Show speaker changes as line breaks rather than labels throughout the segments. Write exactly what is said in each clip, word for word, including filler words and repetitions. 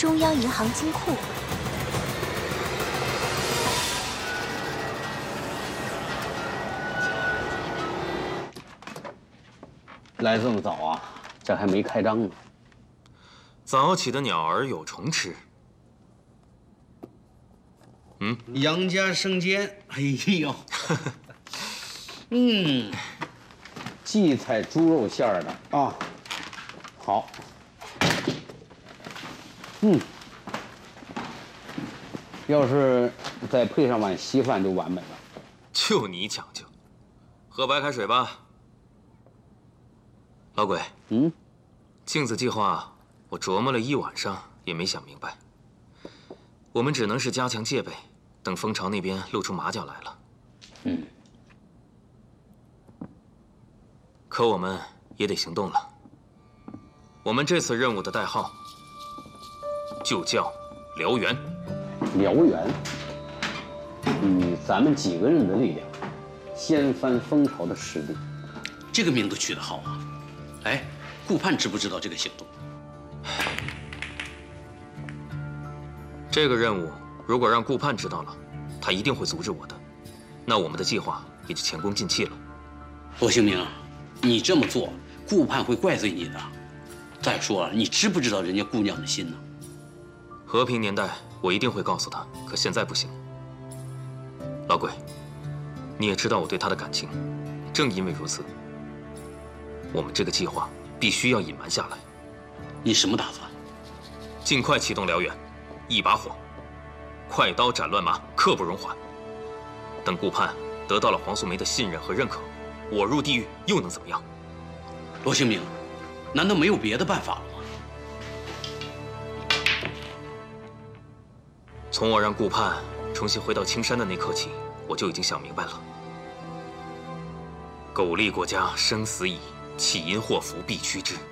中央银行金库。
来这么早啊？这还没开张呢。
早起的鸟儿有虫吃。嗯，
杨家生煎，哎呦，嗯，
荠菜猪肉馅儿的啊，好。嗯，要是再配上碗稀饭就完美了。
就你讲究，喝白开水吧。老鬼，
嗯，
镜子计划我琢磨了一晚上也没想明白。我们只能是加强戒备，等蜂巢那边露出马脚来了。
嗯。
可我们也得行动了。我们这次任务的代号就叫燎原。
燎原，以咱们几个人的力量，掀翻蜂巢的势力。
这个名字取得好啊！哎，顾盼知不知道这个行动？
这个任务如果让顾盼知道了，他一定会阻止我的，那我们的计划也就前功尽弃了。
罗兴明，你这么做，顾盼会怪罪你的。再说了，你知不知道人家姑娘的心呢？
和平年代，我一定会告诉他，可现在不行。老鬼，你也知道我对他的感情，正因为如此，我们这个计划必须要隐瞒下来。
你什么打算？
尽快启动燎原，一把火，快刀斩乱麻，刻不容缓。等顾盼得到了黄素梅的信任和认可，我入地狱又能怎么样？
罗兴明，难道没有别的办法了吗？
从我让顾盼重新回到青山的那刻起，我就已经想明白了。苟利国家生死以，岂因祸福必趋之。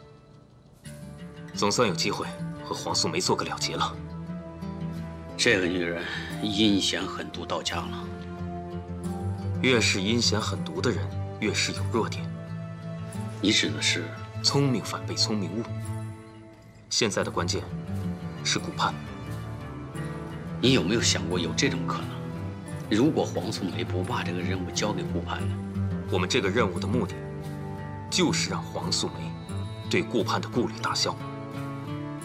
总算有机会和黄素梅做个了结了。
这个女人阴险狠毒到家了。
越是阴险狠毒的人，越是有弱点。
你指的是
聪明反被聪明误。现在的关键是顾盼。
你有没有想过有这种可能？如果黄素梅不把这个任务交给顾盼呢？
我们这个任务的目的，就是让黄素梅对顾盼的顾虑打消。